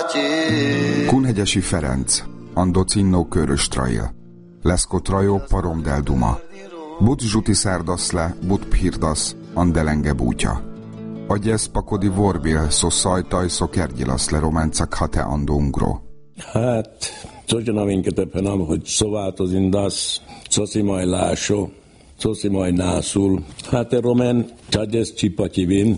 Kunhegyesi Ferenc, ando cinnó körös trail. Lesko trajo parom del duma. But zsuti szárdaszle, but phirdasz, andelenge bútja. Agyesz pakodi vorbil, szó szajtaj, szó kergyilaszle románcak hate ando ungro. Hát, csodjana minket epenam, hogy szováltozindasz, szocimaj lásó, szocimaj nászul. Hát a román csagyesz csipatyivin,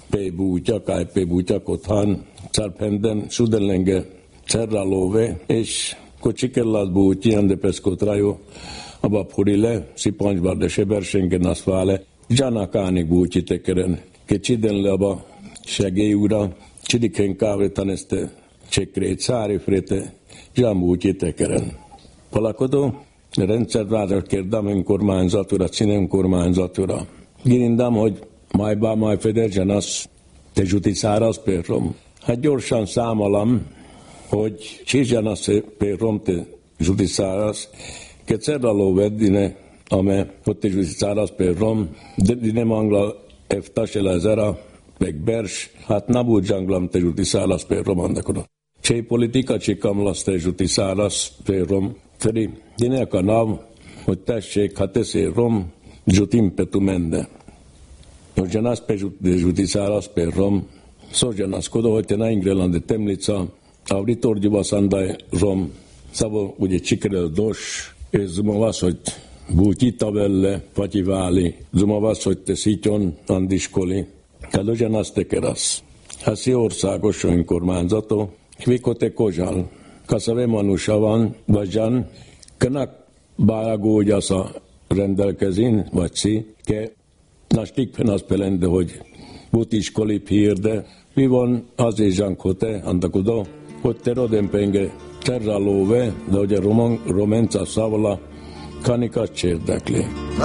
pe bútja kothan, czarpenden sudelenge cerralove, és kocsikellat bútji, ande peszkotrajo, abba purile, szipancsbar de sebersengen aszfále, dzsanakánik bútji tekeren, ke csidenle abba segélyúra, csidiken kávétan este csekrét, szárifréte, dzsambútji tekeren. Valakodó, rendszerváltás kérdem önkormányzatura, önkormányzatura. Girindám, hogy máj federgenasz, te zsuti száraz perrom. Hát gyorsan számolam, hogy csizsanasz perrom, te zsuti száraz, ke cerraló veddine, ame hogy te zsuti száraz perrom, de dine mangla eftasela zera, meg bers, hát nabu dzsanglam te zsuti száraz perrom andakoda. Csej politika csikamlasz te zsuti száraz perrom, tedy dine a nav, hogy tessék, hát teszél rom, zsutim petu mende. Nožanas pežuti sáraz perrom, sožanas kodo, hogy te na Ingrelande temlica, auditordiva sandaj rom, szavo ugye csikerel dos, és zumavas, hogy bútita velle, fatyiváli, zumavas, hogy te szítjon andiskoli, kadožanas tekerasz. Haszi országos önkormányzató, kvikote kozsal, kaszave manusa van, vazsán, knak bájagógyasza rendelkezin, vagy szi, ke Nastik az pelende, hogy butiskoli hirde, mi van az ézsankote, andakudo, hogy te rodempenge terralóve, de ugye romanca szavala, kanikat csérdekli.